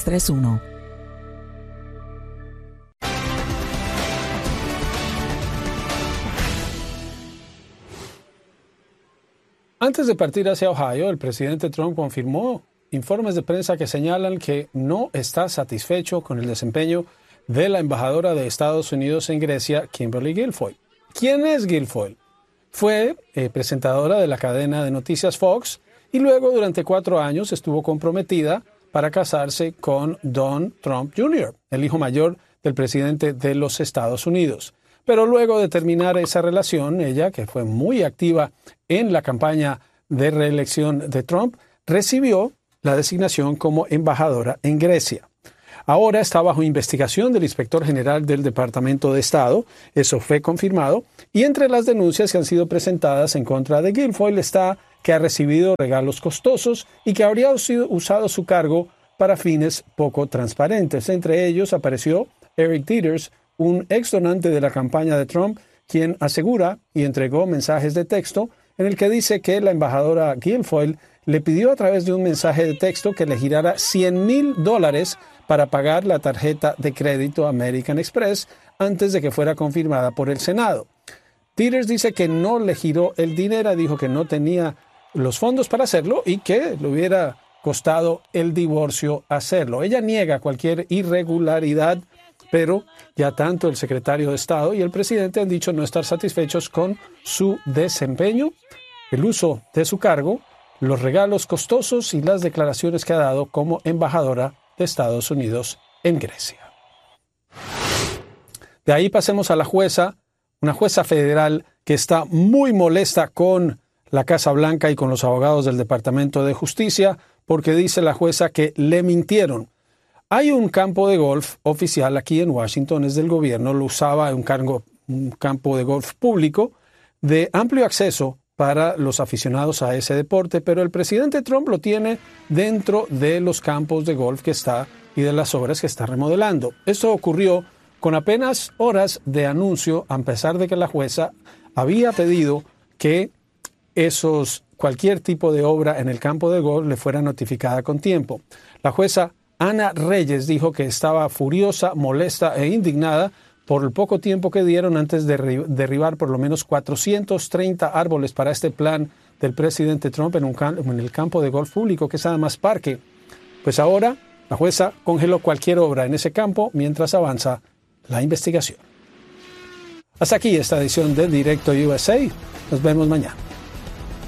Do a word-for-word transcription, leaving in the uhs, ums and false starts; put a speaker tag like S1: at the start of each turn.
S1: tres uno.
S2: Antes de partir hacia Ohio, el presidente Trump confirmó informes de prensa que señalan que no está satisfecho con el desempeño de la embajadora de Estados Unidos en Grecia, Kimberly Guilfoyle. ¿Quién es Guilfoyle? Fue eh, presentadora de la cadena de noticias Fox y luego durante cuatro años estuvo comprometida para casarse con Don Trump junior, el hijo mayor del presidente de los Estados Unidos. Pero luego de terminar esa relación, ella, que fue muy activa en la campaña de reelección de Trump, recibió la designación como embajadora en Grecia. Ahora está bajo investigación del inspector general del Departamento de Estado, eso fue confirmado, y entre las denuncias que han sido presentadas en contra de Guilfoyle está que ha recibido regalos costosos y que habría usado su cargo para fines poco transparentes. Entre ellos apareció Eric Dieters, un ex donante de la campaña de Trump, quien asegura y entregó mensajes de texto en el que dice que la embajadora Guilfoyle le pidió a través de un mensaje de texto que le girara cien mil dólares para pagar la tarjeta de crédito American Express antes de que fuera confirmada por el Senado. Dieters dice que no le giró el dinero, dijo que no tenía los fondos para hacerlo y que le hubiera costado el divorcio hacerlo. Ella niega cualquier irregularidad, pero ya tanto el secretario de Estado y el presidente han dicho no estar satisfechos con su desempeño, el uso de su cargo, los regalos costosos y las declaraciones que ha dado como embajadora de Estados Unidos en Grecia. De ahí pasemos a la jueza, una jueza federal que está muy molesta con la Casa Blanca y con los abogados del Departamento de Justicia porque dice la jueza que le mintieron. Hay un campo de golf oficial aquí en Washington, es del gobierno, lo usaba un, cargo, un campo de golf público de amplio acceso para los aficionados a ese deporte, pero el presidente Trump lo tiene dentro de los campos de golf que está y de las obras que está remodelando. Esto ocurrió con apenas horas de anuncio, a pesar de que la jueza había pedido que esos, cualquier tipo de obra en el campo de golf le fuera notificada con tiempo. La jueza Ana Reyes dijo que estaba furiosa, molesta e indignada por el poco tiempo que dieron antes de derribar por lo menos cuatrocientos treinta árboles para este plan del presidente Trump en, un campo, en el campo de golf público, que es además parque. Pues ahora la jueza congeló cualquier obra en ese campo mientras avanza la investigación. Hasta aquí esta edición de Directo U S A. Nos vemos mañana.